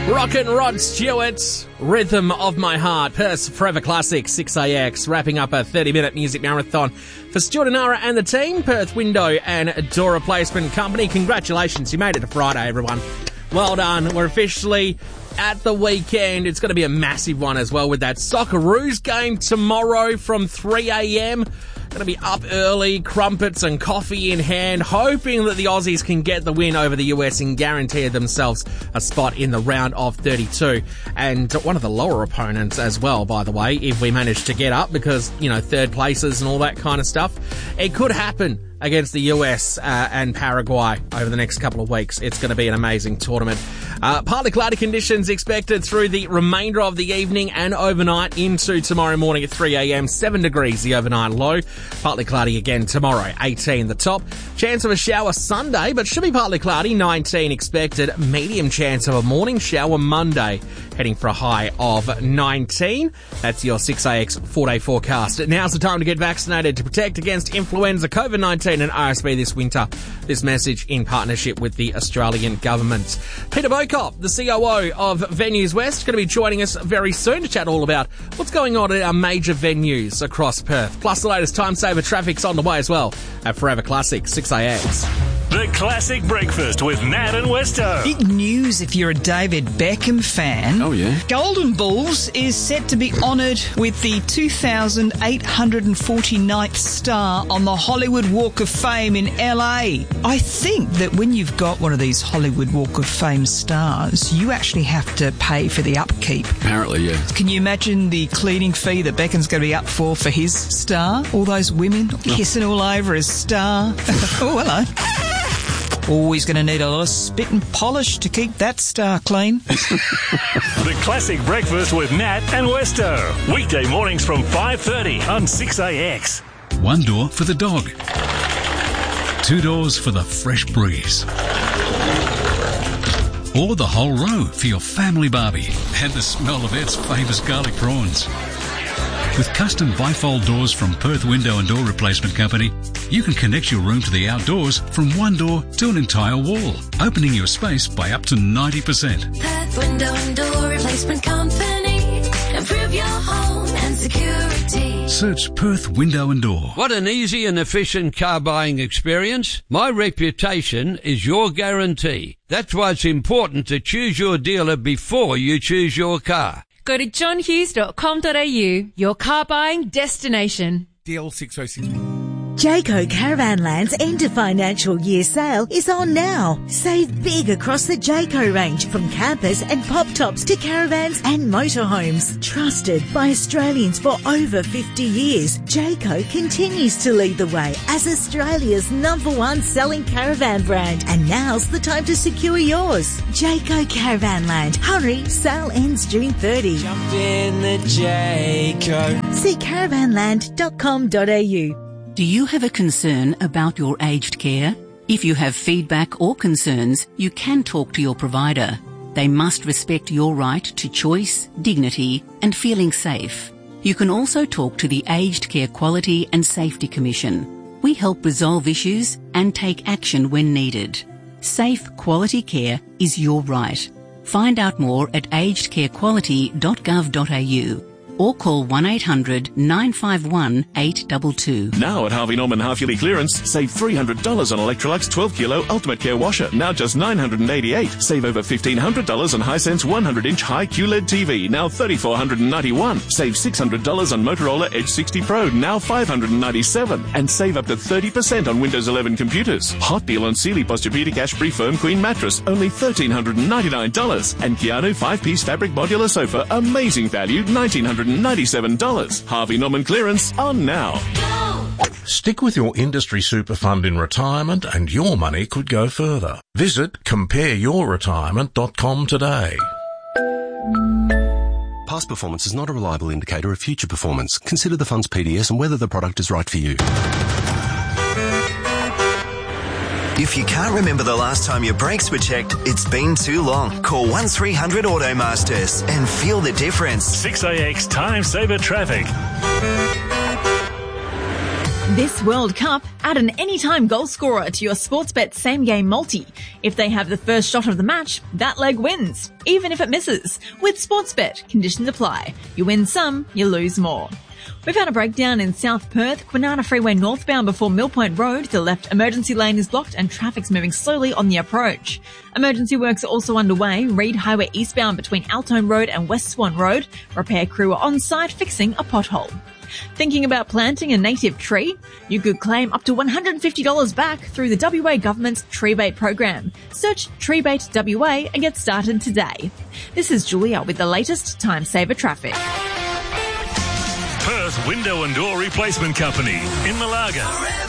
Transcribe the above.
Rockin' Rod Stewart, Rhythm of My Heart, Perth's Forever Classic, 6AX, wrapping up a 30-minute music marathon for Stuart and Nara and the team, Perth Window and Door Replacement Company. Congratulations, you made it to Friday, everyone. Well done. We're officially at the weekend. It's going to be a massive one as well with that Socceroos game tomorrow from 3 a.m. Going to be up early, crumpets and coffee in hand, hoping that the Aussies can get the win over the US and guarantee themselves a spot in the round of 32. And one of the lower opponents as well, by the way, if we manage to get up, because, you know, third places and all that kind of stuff. It could happen against the US and Paraguay over the next couple of weeks. It's going to be an amazing tournament. Partly cloudy conditions expected through the remainder of the evening and overnight into tomorrow morning at 3 a.m. 7 degrees the overnight low. Partly cloudy again tomorrow, 18 the top. Chance of a shower Sunday, but should be partly cloudy, 19 expected. Medium chance of a morning shower Monday, heading for a high of 19. That's your 6AX 4-day forecast. Now's the time to get vaccinated to protect against influenza, COVID-19 and RSV this winter. This message in partnership with the Australian government. Peter Bocop, the COO of Venues West, going to be joining us very soon to chat all about what's going on at our major venues across Perth. Plus the latest time saver traffic's on the way as well at Forever Classic 6AX. The Classic Breakfast with Nat and Westo. Big news if you're a David Beckham fan. Oh, yeah? Golden Bulls is set to be honoured with the 2,849th star on the Hollywood Walk of Fame in LA. I think that when you've got one of these Hollywood Walk of Fame stars, you actually have to pay for the upkeep. Apparently, yeah. Can you imagine the cleaning fee that Beckham's going to be up for his star? All those women kissing all over his star. Oh, hello. Oh, he's going to need a lot of spit and polish to keep that star clean. The Classic Breakfast with Nat and Westo. Weekday mornings from 5:30 on 6AX. One door for the dog. Two doors for the fresh breeze. Or the whole row for your family barbie and the smell of Ed's famous garlic prawns. With custom bifold doors from Perth Window and Door Replacement Company, you can connect your room to the outdoors from one door to an entire wall, opening your space by up to 90%. Perth Window and Door Replacement Company. Improve your home and security. Search Perth Window and Door. What an easy and efficient car buying experience. My reputation is your guarantee. That's why it's important to choose your dealer before you choose your car. Go to johnhughes.com.au, your car buying destination. DL 606. Jayco Caravanland's end of financial year sale is on now. Save big across the Jayco range, from campers and pop tops to caravans and motorhomes. Trusted by Australians for over 50 years, Jayco continues to lead the way as Australia's #1 selling caravan brand. And now's the time to secure yours. Jayco Caravanland. Hurry, sale ends June 30. Jump in the Jayco. See caravanland.com.au. Do you have a concern about your aged care? If you have feedback or concerns, you can talk to your provider. They must respect your right to choice, dignity, and feeling safe. You can also talk to the Aged Care Quality and Safety Commission. We help resolve issues and take action when needed. Safe, quality care is your right. Find out more at agedcarequality.gov.au. or call 1-800-951-822. Now at Harvey Norman half-yearly clearance, save $300 on Electrolux 12-kilo Ultimate Care washer, now just $988. Save over $1,500 on Hisense 100-inch high QLED TV, now $3,491. Save $600 on Motorola Edge 60 Pro, now $597. And save up to 30% on Windows 11 computers. Hot deal on Sealy Posturepedic Ash-Free Firm Queen mattress, only $1,399. And Keanu 5-piece fabric modular sofa, amazing value, $1,997. Harvey Norman clearance on now. Stick with your industry super fund in retirement and your money could go further. Visit compareyourretirement.com today. Past performance is not a reliable indicator of future performance. Consider the fund's PDS and whether the product is right for you. If you can't remember the last time your brakes were checked, it's been too long. Call 1300 Automasters and feel the difference. 6AX Time Saver Traffic. This World Cup, add an anytime goal scorer to your Sportsbet Same Game Multi. If they have the first shot of the match, that leg wins, even if it misses. With Sportsbet, conditions apply. You win some, you lose more. We've had a breakdown in South Perth, Kwinana Freeway northbound before Mill Point Road. The left emergency lane is blocked and traffic's moving slowly on the approach. Emergency works are also underway. Reed Highway eastbound between Altone Road and West Swan Road. Repair crew are on site fixing a pothole. Thinking about planting a native tree? You could claim up to $150 back through the WA government's Treebait program. Search Treebait WA and get started today. This is Julia with the latest Time Saver traffic. Perth Window and Door Replacement Company in Malaga.